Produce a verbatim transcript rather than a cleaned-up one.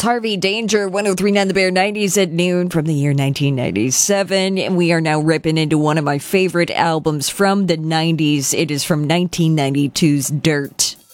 Harvey Danger, one oh three point nine The Bear, nineties at noon from the year nineteen ninety-seven. And we are now ripping into one of my favorite albums from the nineties. It is from nineteen ninety-two's Dirt.